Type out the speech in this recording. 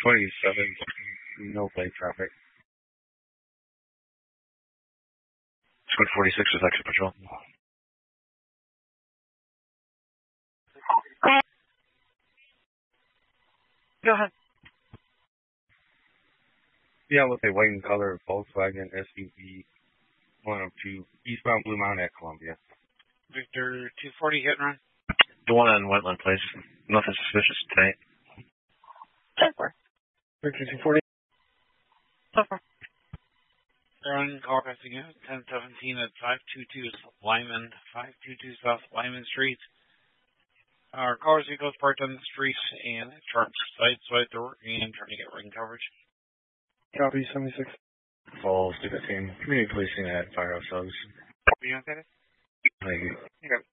27, no plate traffic. Squad 46 is exit patrol. Go ahead. Yeah, with a white and color Volkswagen SUV 102, eastbound Blue Mountain at Columbia. Victor 240, hit and run. The one on Wetland Place. Nothing suspicious tonight. So far. Victor 240. So far. Run, call passing out, 1017 at 522 Lyman, 522 South Lyman Street. Our cars vehicles parked on the street and trucks side door and trying to get ring coverage. Copy, 76. Falls, 15, community policing at Firehouse Subs. Are you okay? Thank you. You got it.